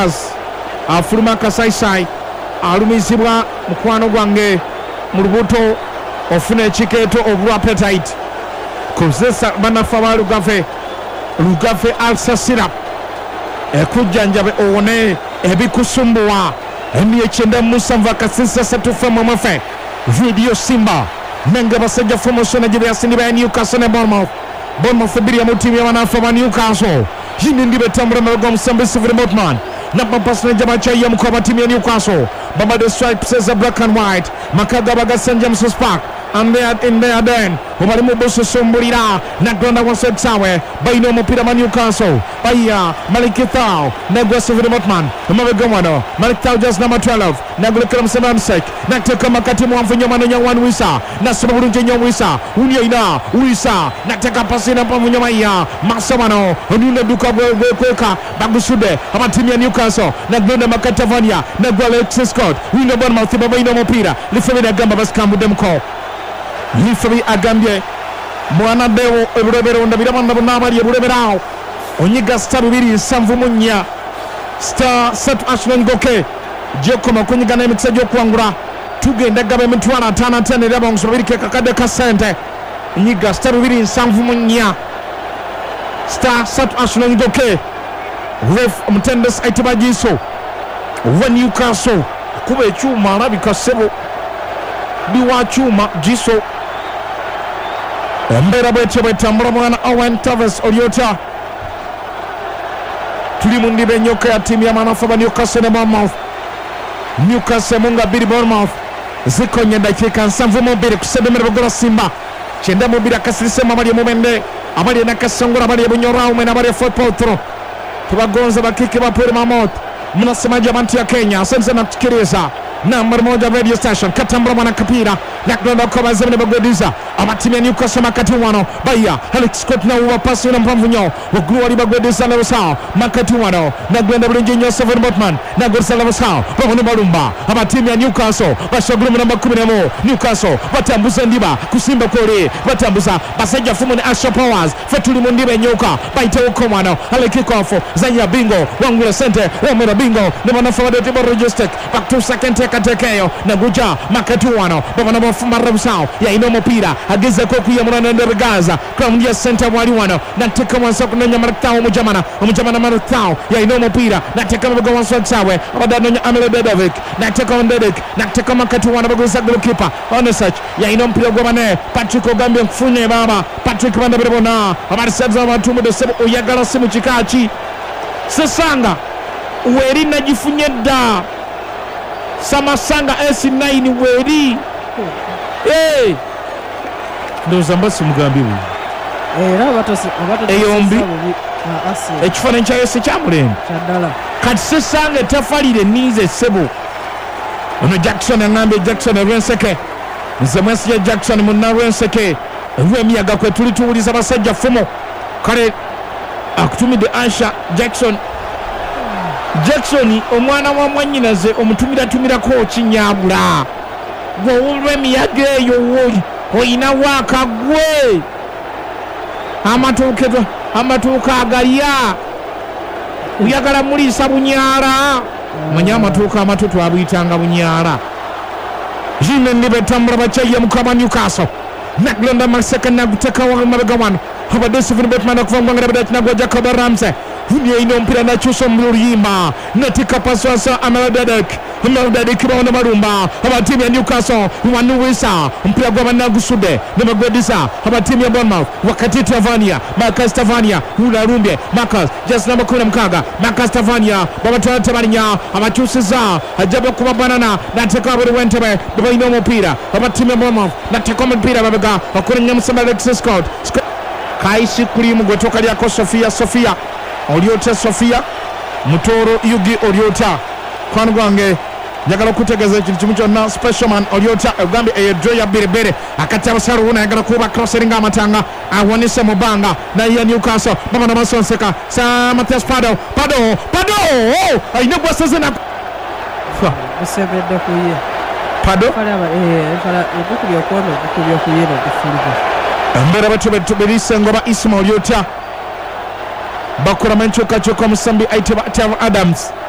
Makers afuluma akasayisayi alumizibwa mukwano gwange mu lubuto ofuna ekikeeto obulwa appetite kozesa bannaffe aba Lugave Alsasira ekujjanjabe owone ebikusumbuwa M97 akasisa satufemwefe video Simba nenge basajja formotion gye byasindibwa ya Newcastle ne Bournemouth ebiri ya mu tiimu y'abannaffe ba Newcastle yindi ndibe tambula mabega omusambi Steven Botman namba pasna jama chayi mkoba timu ya Newcastle baba the stripes are black and white makaga baga St James's Park and they are in there then obali mu boso sombulira na gronda wase tsawe baino mupira ma Newcastle baya Malik Thao na Steven Botman mabega wano Malik Thao just number 12 na gulekera msek na teka makati mwamfunyo manenya wan wisa na sababu njenyo wisa unyo ina wisa na teka pasi na pamfunyo maya masamano onune duka kweka bagusude ama timu ya Newcastle na gronda makatavania na Alexis Scott wino Bournemouth baba ino mupira lifemi na gamba baskambu demko lifemi agambye mwana dewo eburebero ndabira banda bunabali ebureberao onyiga star 2 sanvu munya star set Arsenal ngoke jeko makunyiga na emitsejo kwangura tugenda gabe mitwana 5 reba ngsobiri ke kakade ka sente onyiga star 2 sanvu munya star set Arsenal ngoke ref mtendes aitibajiso wa Newcastle kuba ekyuma alabika sebo biwa kyuma jiso embeera bwetyo bwetambula mwana Owen Tavis Olyota tuli mu ndiba enyoka ya tiimu y'amanafu aba Newcastle ne Bournemouth Newcastle munga biri Bournemouth zikonye dakiika 72 kusedemera bagola Simba kyenda mubiri akasirisemu abali mubende abali nakasongora abali ebunyorao mwena abali football throw tubagonza bakiki bapere mamot mnasemaji abantu ya Kenya asante na kusikiliza namba 1 radio station katambula mwana kapira na kwenda kwa zemene bagodiza amatimu ya Newcastle makati wano baya Alex Scott na uwa pasi na mpamvunyo wagulu wali bagodiza na usao makati wano na gwenda bulinji nyo Steven Botman na godisa na usao pamuni balumba amatimu ya Newcastle bashagulu namba 11 Newcastle batambuza ndiba kusimba kore batambuza basajja fumu ni Asha Powers fetuli mundiba nyoka baita uko mwana alekikofo zanya bingo wangula sente wamera bingo ni manafawade tibo registek back to second katekeyo na guja makatu wano baba na mafumba rabusao ya ino mopira ageze koku ya mwana nderegaza kwa mdia center wali wano na teka wansa kunanya Maraktao umujamana Maraktao ya ino mopira na teka mbaga wansa tsawe abada nanya Amele Bedovic na teka Ondedek na teka makatu wano baguza goalkeeper on such ya ino mpira gwabane Patrick Ogambye mfunye baba Patrick banda berebona abarisaza matumu de sebo oyagala simu chikachi sesanga weri najifunye da Samasanga S9 weri ndoza mbasi mugambi era batose eyombi ekifaananyi kya Yesu kyamulembe kati sesanga tafalire nize sebo ono Jackson angambe Jackson Rwenseke nze mwesi ya Jackson munna Rwenseke lw'emiyaga kwe tuli tuwuliza basajja fumo kale akutumidde Asha Jackson omwana wa mwanyinaze omutumira kinyabula gwe emiyaga eyo oyina wakagwe amatuuka agalya oyagala muliisa bunyala manya amatuuka amato twabuyitanga bunyala jine ndibe tambula bakyaiya mukaba Newcastle nakulonda maseka naguteka mabega wano abadde Steven Botman okuva mugwanga labda nagwa Jacob Ramsey Hunye ino mpira na chuso mluriyimba natika paswasa Ameladek baona marumba abatimu ya Newcastle wanuwisa mpira gwa banagusude nebagwedisa abatimu ya Bournemouth wakati Tavania Marcus Tavania unarumbye Marcus just number 16 Marcus Tavania babatwala tabalinya abachusiza ajaba kuba banana nateka bari wentebe baino mpira abatimu ya Bournemouth nateka mpira babega bakurenya musamba Alexis Scott kaisi kuri mu gotoka lyako Sofia Olyota Sofia Mutoro Yugi Olyota kwanu gwange njagala kutegeza ekintu kimu kyonna Specialman Olyota Ugambye eyedro ya birebere akati abasaro una yagala kuba crossing amatanga awonese mubanga na ya Newcastle baba na Masonseka sa Matthias Pado ayine gwasaze na usebedde kuye Pado fala ekukubiya kuyeno kufulika mbere batubelise ngoba Ismail Olyota bakora mencho kacho kwa Musambi Aiteba Adams